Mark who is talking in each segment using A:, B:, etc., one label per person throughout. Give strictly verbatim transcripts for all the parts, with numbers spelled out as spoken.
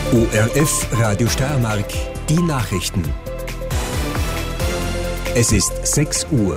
A: O R F Radio Steiermark, die Nachrichten. Es ist sechs Uhr.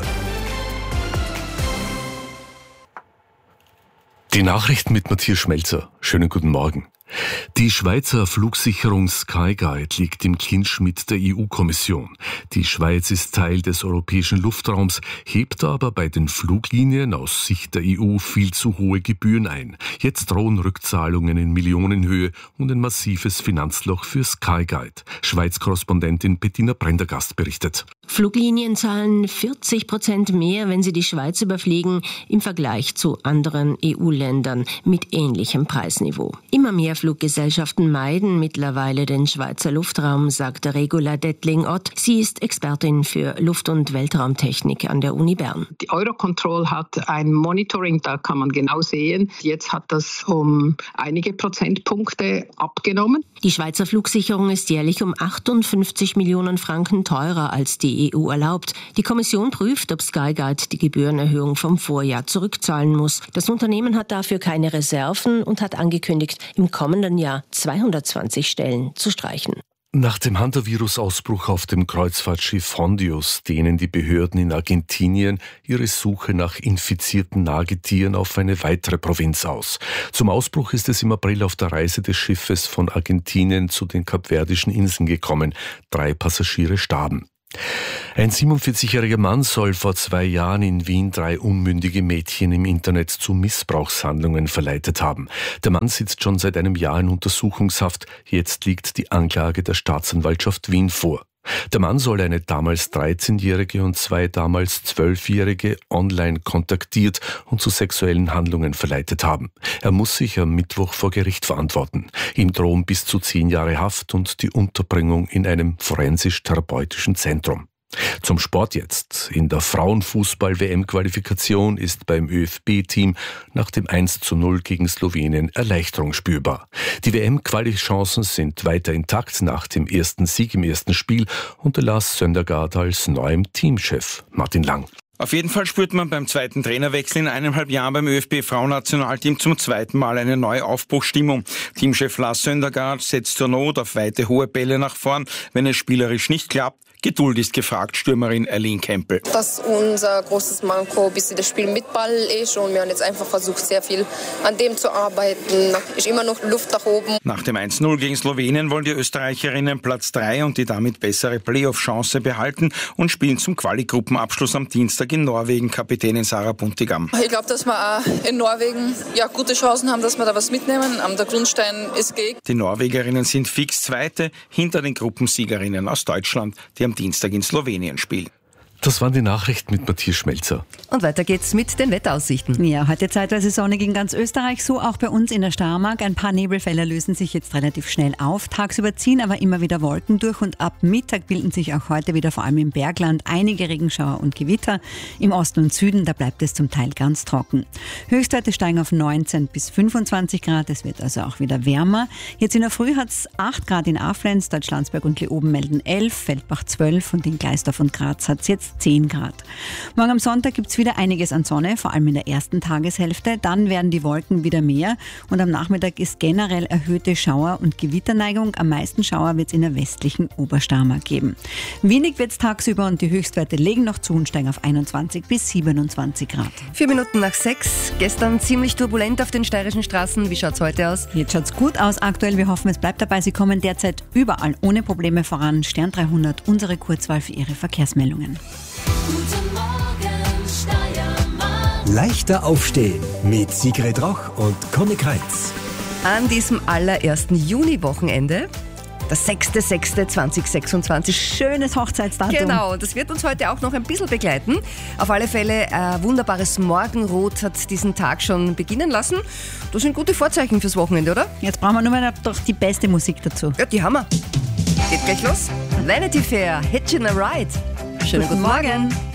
B: Die Nachrichten mit Matthias Schmelzer. Schönen guten Morgen. Die Schweizer Flugsicherung Skyguide liegt im Clinch mit der E U-Kommission. Die Schweiz ist Teil des europäischen Luftraums, hebt aber bei den Fluglinien aus Sicht der E U viel zu hohe Gebühren ein. Jetzt drohen Rückzahlungen in Millionenhöhe und ein massives Finanzloch für Skyguide. Schweiz-Korrespondentin Bettina Prendergast berichtet.
C: Fluglinien zahlen vierzig Prozent mehr, wenn sie die Schweiz überfliegen, im Vergleich zu anderen E U-Ländern mit ähnlichem Preisniveau. Immer mehr Fluggesellschaften meiden mittlerweile den Schweizer Luftraum, sagte Regula Dettling-Ott. Sie ist Expertin für Luft- und Weltraumtechnik an der Uni Bern.
D: Die Eurocontrol hat ein Monitoring, da kann man genau sehen. Jetzt hat das um einige Prozentpunkte abgenommen.
C: Die Schweizer Flugsicherung ist jährlich um achtundfünfzig Millionen Franken teurer als die E U erlaubt. Die Kommission prüft, ob Skyguide die Gebührenerhöhung vom Vorjahr zurückzahlen muss. Das Unternehmen hat dafür keine Reserven und hat angekündigt, im kommenden Jahr zweihundertzwanzig Stellen zu streichen.
B: Nach dem Hantavirus-Ausbruch auf dem Kreuzfahrtschiff Hondius dehnen die Behörden in Argentinien ihre Suche nach infizierten Nagetieren auf eine weitere Provinz aus. Zum Ausbruch ist es im April auf der Reise des Schiffes von Argentinien zu den Kapverdischen Inseln gekommen. Drei Passagiere starben. Ein siebenundvierzigjähriger Mann soll vor zwei Jahren in Wien drei unmündige Mädchen im Internet zu Missbrauchshandlungen verleitet haben. Der Mann sitzt schon seit einem Jahr in Untersuchungshaft. Jetzt liegt die Anklage der Staatsanwaltschaft Wien vor. Der Mann soll eine damals dreizehnjährige und zwei damals zwölfjährige online kontaktiert und zu sexuellen Handlungen verleitet haben. Er muss sich am Mittwoch vor Gericht verantworten. Ihm drohen bis zu zehn Jahre Haft und die Unterbringung in einem forensisch-therapeutischen Zentrum. Zum Sport jetzt. In der Frauenfußball-W M-Qualifikation ist beim ÖFB-Team nach dem eins zu null gegen Slowenien Erleichterung spürbar. Die W M-Quali-Chancen sind weiter intakt nach dem ersten Sieg im ersten Spiel unter Lars Søndergaard als neuem Teamchef. Martin Lang.
E: Auf jeden Fall spürt man beim zweiten Trainerwechsel in eineinhalb Jahren beim ÖFB-Frauennationalteam zum zweiten Mal eine neue Aufbruchsstimmung. Teamchef Lars Søndergaard setzt zur Not auf weite hohe Bälle nach vorn, wenn es spielerisch nicht klappt. Geduld ist gefragt, Stürmerin Eileen Kempel.
F: Dass unser großes Manko ein bisschen das Spiel mit Ball ist und wir haben jetzt einfach versucht, sehr viel an dem zu arbeiten. Ist immer noch Luft nach oben.
E: Nach dem eins zu null gegen Slowenien wollen die Österreicherinnen Platz drei und die damit bessere Playoff-Chance behalten und spielen zum Quali-Gruppenabschluss am Dienstag in Norwegen. Kapitänin Sarah Buntigam.
G: Ich glaube, dass wir auch in Norwegen ja, gute Chancen haben, dass wir da was mitnehmen. Der Grundstein ist gelegt.
E: Die Norwegerinnen sind fix Zweite hinter den Gruppensiegerinnen aus Deutschland, die am Dienstag in Slowenien spielen.
B: Das waren die Nachrichten mit Matthias Schmelzer.
H: Und weiter geht's mit den Wetteraussichten.
I: Ja, heute zeitweise sonnig in ganz Österreich, so auch bei uns in der Steiermark. Ein paar Nebelfelder lösen sich jetzt relativ schnell auf. Tagsüber ziehen aber immer wieder Wolken durch und ab Mittag bilden sich auch heute wieder vor allem im Bergland einige Regenschauer und Gewitter. Im Osten und Süden, da bleibt es zum Teil ganz trocken. Höchstwerte steigen auf neunzehn bis fünfundzwanzig Grad, es wird also auch wieder wärmer. Jetzt in der Früh hat es acht Grad in Aflenz, Deutschlandsberg und Leoben melden elf, Feldbach zwölf und in Gleisdorf und Graz hat es jetzt zehn Grad. Morgen am Sonntag gibt es wieder einiges an Sonne, vor allem in der ersten Tageshälfte. Dann werden die Wolken wieder mehr und am Nachmittag ist generell erhöhte Schauer- und Gewitterneigung. Am meisten Schauer wird es in der westlichen Obersteiermark geben. Windig wird es tagsüber und die Höchstwerte legen noch zu und steigen auf einundzwanzig bis siebenundzwanzig Grad.
H: Vier Minuten nach sechs. Gestern ziemlich turbulent auf den steirischen Straßen. Wie schaut es heute aus?
I: Jetzt schaut es gut aus aktuell. Wir hoffen, es bleibt dabei. Sie kommen derzeit überall ohne Probleme voran. Stern dreihundert, unsere Kurzwahl für Ihre Verkehrsmeldungen.
A: Guten Morgen, Steiermark. Leichter aufstehen mit Sigrid Roch und Conny Kreitz.
H: An diesem allerersten Juni-Wochenende, das sechster sechster zweitausendsechsundzwanzig.
I: Schönes Hochzeitsdatum.
H: Genau, das wird uns heute auch noch ein bisschen begleiten. Auf alle Fälle, ein wunderbares Morgenrot hat diesen Tag schon beginnen lassen. Das sind gute Vorzeichen fürs Wochenende, oder?
I: Jetzt brauchen wir nur mal doch die beste Musik dazu.
H: Ja, die haben wir. Geht gleich los. Vanity Fair, Hitchin' a Ride. Schönen guten, guten Morgen. Morgen.